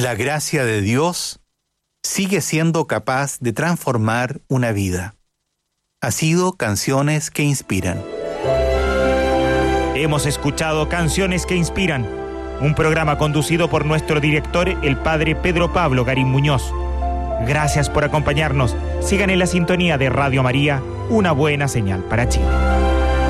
La gracia de Dios sigue siendo capaz de transformar una vida. Ha sido Canciones que Inspiran. Hemos escuchado Canciones que Inspiran, un programa conducido por nuestro director, el padre Pedro Pablo Garín Muñoz. Gracias por acompañarnos. Sigan en la sintonía de Radio María, una buena señal para Chile.